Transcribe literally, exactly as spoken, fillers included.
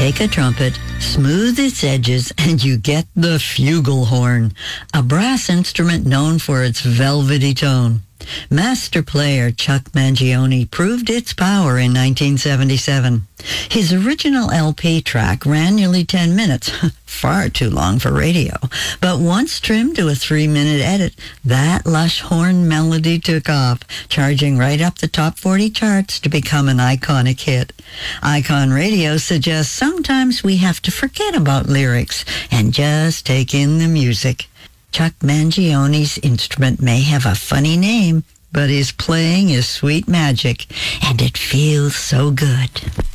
Take a trumpet, smooth its edges, and you get the flugelhorn, a brass instrument known for its velvety tone. Master player Chuck Mangione proved its power in nineteen seventy-seven. His original L P track ran nearly ten minutes, far too long for radio. But once trimmed to a three-minute edit, that lush horn melody took off, charging right up the top forty charts to become an iconic hit. Icon Radio suggests sometimes we have to forget about lyrics and just take in the music. Chuck Mangione's instrument may have a funny name, but his playing is sweet magic, and it feels so good.